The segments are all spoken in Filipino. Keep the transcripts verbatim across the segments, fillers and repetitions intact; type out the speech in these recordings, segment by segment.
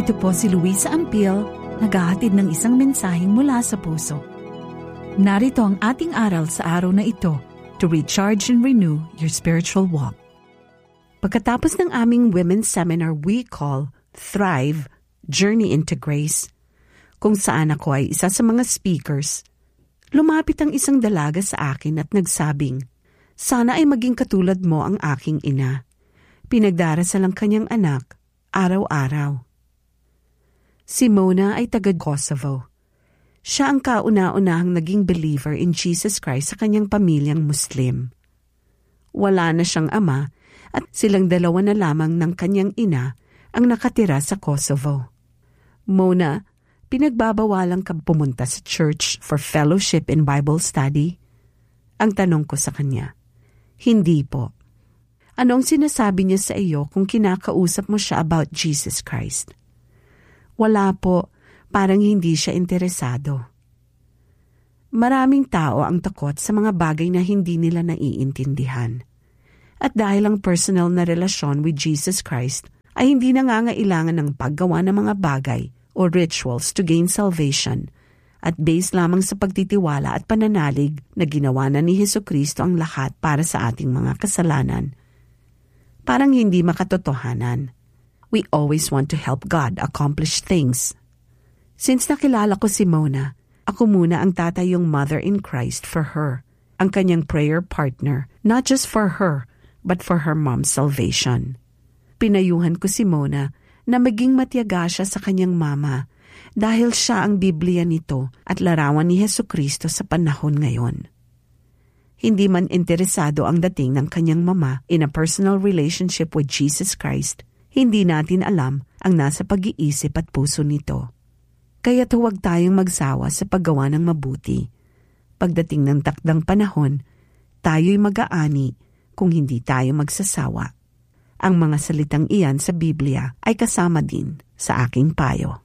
Ito po si Luisa Ampil, naghahatid ng isang mensaheng mula sa puso. Narito ang ating aral sa araw na ito, to recharge and renew your spiritual walk. Pagkatapos ng aming women's seminar we call Thrive, Journey into Grace, kung saan ako ay isa sa mga speakers, lumapit ang isang dalaga sa akin at nagsabing, sana ay maging katulad mo ang aking ina. Pinagdarasal ang kanyang anak, araw-araw. Si Mona ay taga-Kosovo. Siya ang kauna-unahang naging believer in Jesus Christ sa kanyang pamilyang Muslim. Wala na siyang ama at silang dalawa na lamang ng kanyang ina ang nakatira sa Kosovo. Mona, pinagbabawalan ka pumunta sa church for fellowship and Bible study? Ang tanong ko sa kanya, hindi po. Anong sinasabi niya sa iyo kung kinakausap mo siya about Jesus Christ? Wala po, parang hindi siya interesado. Maraming tao ang takot sa mga bagay na hindi nila naiintindihan. At dahil ang personal na relasyon with Jesus Christ ay hindi nangangailangan ng paggawa ng mga bagay o rituals to gain salvation, at based lamang sa pagtitiwala at pananalig na ginawa na ni Hesukristo ang lahat para sa ating mga kasalanan, parang hindi makatotohanan. We always want to help God accomplish things. Since nakilala ko si Mona, ako muna ang tatayong mother in Christ for her, ang kanyang prayer partner, not just for her, but for her mom's salvation. Pinayuhan ko si Mona na maging matiyaga siya sa kanyang mama dahil siya ang Biblia nito at larawan ni Hesukristo sa panahon ngayon. Hindi man interesado ang dating ng kanyang mama in a personal relationship with Jesus Christ, hindi natin alam ang nasa pag-iisip at puso nito. Kaya't huwag tayong magsawa sa paggawa ng mabuti. Pagdating ng takdang panahon, tayo'y mag-aani kung hindi tayo magsasawa. Ang mga salitang iyan sa Biblia ay kasama din sa aking payo.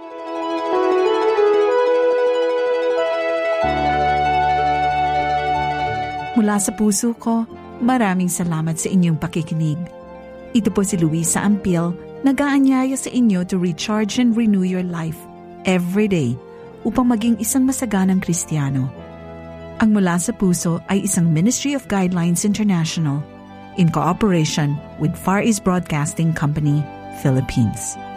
Mula sa puso ko, maraming salamat sa inyong pakikinig. Ito po si Luisa Ampil, nag-aanyaya sa inyo to recharge and renew your life every day upang maging isang masaganang Kristiyano. Ang Mula sa Puso ay isang Ministry of Guidelines International in cooperation with Far East Broadcasting Company, Philippines.